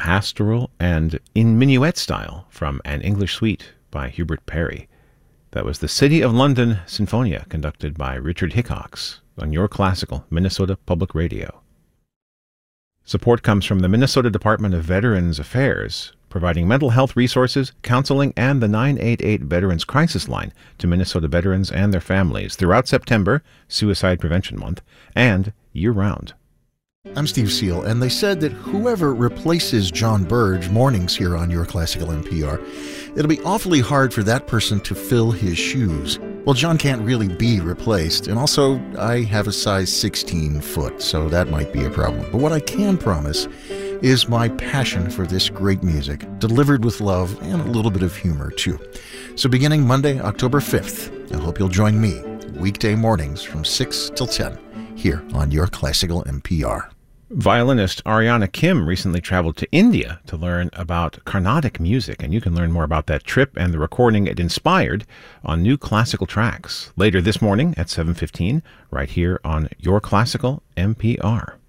pastoral and in minuet style from An English Suite by Hubert Parry. That was the City of London Sinfonia, conducted by Richard Hickox on Your Classical, Minnesota Public Radio. Support comes from the Minnesota Department of Veterans Affairs, providing mental health resources, counseling, and the 988 Veterans Crisis Line to Minnesota veterans and their families throughout September, Suicide Prevention Month, and year-round. I'm Steve Seal, and they said that whoever replaces John Burge mornings here on Your Classical NPR, it'll be awfully hard for that person to fill his shoes. Well, John can't really be replaced, and also I have a size 16 foot, so that might be a problem. But what I can promise is my passion for this great music, delivered with love and a little bit of humor, too. So beginning Monday, October 5th, I hope you'll join me weekday mornings from 6 till 10 here on Your Classical NPR. Violinist Ariana Kim recently traveled to India to learn about Carnatic music, and you can learn more about that trip and the recording it inspired on New Classical Tracks later this morning at 7:15, right here on Your Classical NPR.